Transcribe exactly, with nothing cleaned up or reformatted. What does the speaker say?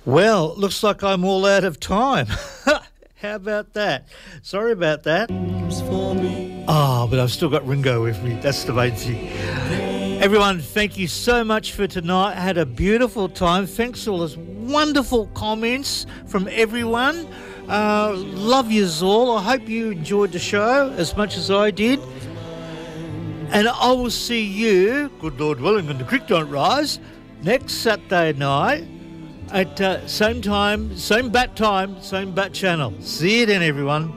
Well, looks like I'm all out of time. How about that? Sorry about that. Ah, oh, but I've still got Ringo with me. That's the main thing. Everyone, thank you so much for tonight. I had a beautiful time. Thanks for all those wonderful comments from everyone. Uh, love yous all. I hope you enjoyed the show as much as I did. And I will see you, good Lord willing, when the creek don't rise, next Saturday night at uh, same time, same bat time, same bat channel. See you then, everyone.